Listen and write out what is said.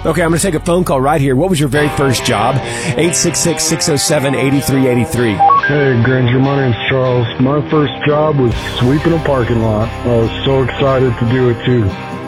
Okay, I'm going to take a phone call right here. What was your very first job? 866-607-8383. Hey, Granger, my name's Charles. My first job was sweeping a parking lot. I was so excited to do it, too.